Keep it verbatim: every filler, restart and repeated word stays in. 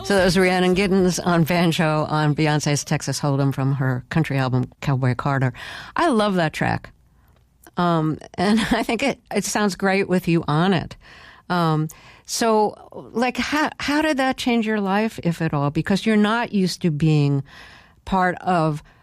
So that was Rhiannon Giddens on banjo on Beyonce's Texas Hold'em from her country album Cowboy Carter. I love that track. Um, and I think it, it sounds great with you on it. Um, so, like, how, how did that change your life, if at all? Because you're not used to being part of